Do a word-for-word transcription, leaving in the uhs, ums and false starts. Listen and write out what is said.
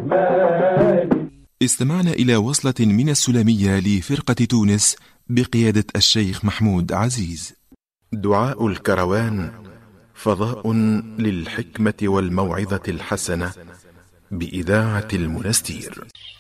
الرحمن. استمعنا إلى وصلة من السلمية لفرقة تونس بقيادة الشيخ محمود عزيز. دعاء الكروان، فضاء للحكمة والموعظة الحسنة، بإذاعة المنستير.